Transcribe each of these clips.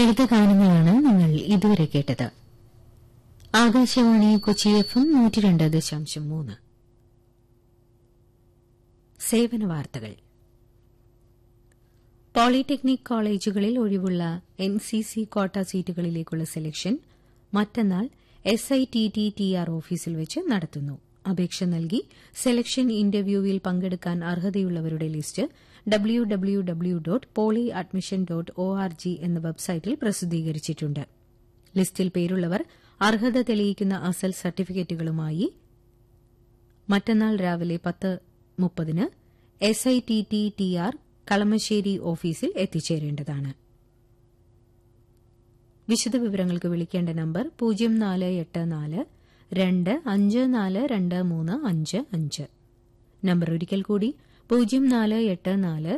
ലളിത ഗാനങ്ങളാണ് നിങ്ങൾ ഇതുവരെ കേട്ടത്. ആകാശവാണി കൊച്ചി FM 102.3. സേവന വാർത്തകൾ. പോളിടെക്നിക് കോളേജുകളിൽ ഒഴിവുള്ള NCC ക്വാട്ട സീറ്റുകളിലേക്കുള്ള സെലക്ഷൻ മറ്റന്നാൾ SITT-TR ഓഫീസിൽ വെച്ച് നടത്തുന്നു. അപേക്ഷ നൽകി സെലക്ഷൻ ഇന്റർവ്യൂവിൽ പങ്കെടുക്കാൻ അർഹതയുള്ളവരുടെ ലിസ്റ്റ് www.polyadmission.org എന്ന വെബ്സൈറ്റിൽ പ്രസിദ്ധീകരിച്ചിട്ടുണ്ട്. ലിസ്റ്റിൽ പേരുള്ളവർ അർഹത തെളിയിക്കുന്ന അസൽ സർട്ടിഫിക്കറ്റുകളുമായി മറ്റന്നാൾ രാവിലെ 10:30 SITT-TR കളമശ്ശേരി ഓഫീസിൽ എത്തിച്ചേരേണ്ടതാണ്. വിശദവിവരങ്ങൾക്ക് വിളിക്കേണ്ട നമ്പർ 0484 2542355. നമ്പർ ഒരിക്കൽ കൂടി 0484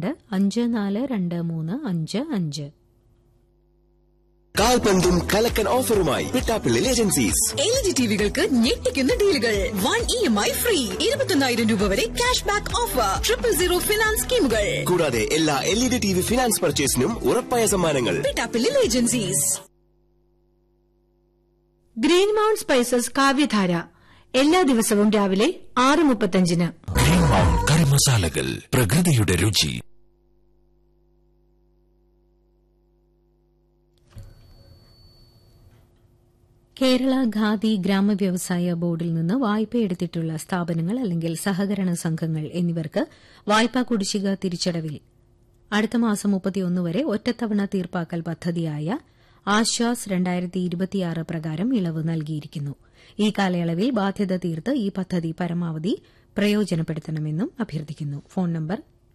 2542355. കാൽപന്തും കലക്കൻ ഓഫറുമായി പിട്ടാപ്പിള്ളി ഏജൻസീസ്. LED ടിവികൾക്ക് ഞെട്ടിക്കുന്ന ഡീലുകൾ. 1 EMI ഫ്രീ, 21,000 രൂപ വരെ ക്യാഷ് ബാക്ക് ഓഫർ, 000 ഫിനാൻസ് സ്കീമുകൾ. കൂടാതെ എല്ലാ LED TV ഫിനാൻസ് പർച്ചേസിനും ഉറപ്പായ സമ്മാനങ്ങൾ. Pittappilly agencies. Green mount spices കാവ്യധാര എല്ലാ ദിവസവും രാവിലെ 6:35. ഗ്രീൻ മൗണ്ട് കറി മസാലകൾ, പ്രകൃതിയുടെ രുചി. കേരള ഖാദി ഗ്രാമവ്യവസായ ബോർഡിൽ നിന്ന് വായ്പയെടുത്തിട്ടുള്ള സ്ഥാപനങ്ങൾ അല്ലെങ്കിൽ സഹകരണ സംഘങ്ങൾ എന്നിവർക്ക് വായ്പാ കുടിശ്ശിക തിരിച്ചടവിൽ അടുത്ത മാസം 31 വരെ ഒറ്റത്തവണ തീർപ്പാക്കൽ പദ്ധതിയായ ആശ്വാസ് 2026 പ്രകാരം ഇളവ് നൽകിയിരിക്കുന്നു. ഈ കാലയളവിൽ ബാധ്യത തീർത്ത് ഈ പദ്ധതി പരമാവധി പ്രയോജനപ്പെടുത്തണമെന്നും അഭ്യർത്ഥിക്കുന്നു. Phone number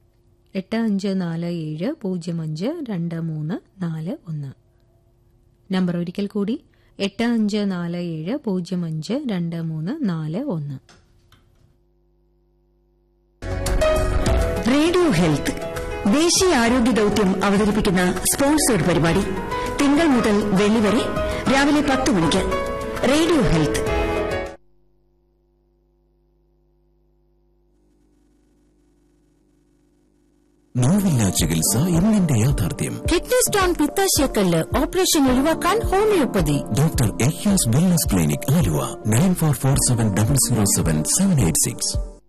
8547052341. നമ്പർ ഒരിക്കൽ കൂടി 8547052341. റേഡിയോ ഹെൽത്ത് ദേശീയ ആരോഗ്യ ദൌത്യം അവതരിപ്പിക്കുന്ന സ്പോൺസേഡ് പരിപാടി തിങ്കൾ മുതൽ വെള്ളി വരെ രാവിലെ 10 മണിക്ക്. Radio health. നോവില്ല ചികിത്സ ഇന്നിന്റെ യാഥാർത്ഥ്യം. കിഡ്നി സ്റ്റോൺ, പിത്താശയക്കല്ല് ഓപ്പറേഷൻ ഒഴിവാക്കാൻ homeopathy. Doctor എഹ്യാസ് wellness clinic, Aluva. 9447007786.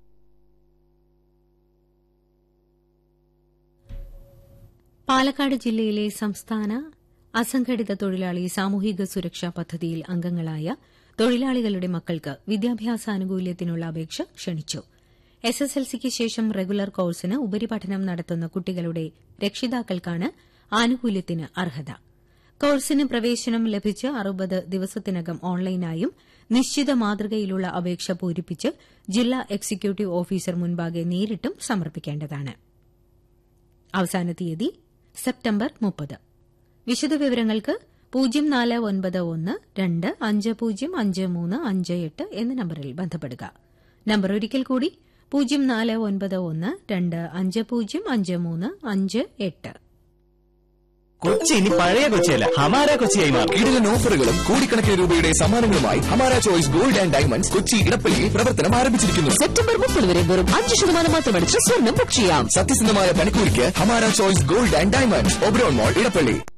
Palakkad ജില്ലയിലെ സംസ്ഥാന അസംഘടിത തൊഴിലാളി സാമൂഹിക സുരക്ഷാ പദ്ധതിയിൽ അംഗങ്ങളായ തൊഴിലാളികളുടെ മക്കൾക്ക് വിദ്യാഭ്യാസാനുകൂല്യത്തിനുള്ള അപേക്ഷ ക്ഷണിച്ചു. SSLCക്ക് ശേഷം റെഗുലർ കോഴ്സിന് ഉപരിപഠനം നടത്തുന്ന കുട്ടികളുടെ രക്ഷിതാക്കൾക്കാണ് ആനുകൂല്യത്തിന് അർഹത. കോഴ്സിന് പ്രവേശനം ലഭിച്ച് 60 ദിവസത്തിനകം ഓൺലൈനായും നിശ്ചിത മാതൃകയിലുള്ള അപേക്ഷ പൂരിപ്പിച്ച് ജില്ലാ എക്സിക്യൂട്ടീവ് ഓഫീസർ മുൻപാകെ നേരിട്ടും സമർപ്പിക്കേണ്ടതാണ്. അവസാന തീയതി സെപ്റ്റംബർ 30. വിശദവിവരങ്ങൾക്ക് 049125055358 എന്ന നമ്പറിൽ ബന്ധപ്പെടുക. നമ്പർ ഒരിക്കൽ കൂടി 049125055358. കൊച്ചി ഇനി പഴയ കൊച്ചിയല്ല, ഹമാര കൊച്ചിയായി മാറും. കിടിലൻ ഓഫറുകളും കോടിക്കണക്കിന് രൂപയുടെ സമ്മാനങ്ങളുമായി Hamara choice gold and diamonds Kochi ഇടപ്പള്ളിയിൽ പ്രവർത്തനം ആരംഭിച്ചിരിക്കുന്നു. സെപ്റ്റംബർ 30 വരെ വെറും 5% മാത്രമടിച്ച് സ്വർണ്ണം ബുക്ക് ചെയ്യാം. സത്യസന്ധമായ പണിക്കൂലിക്ക് Hamara choice gold and diamonds, Oberon mall, Edappally.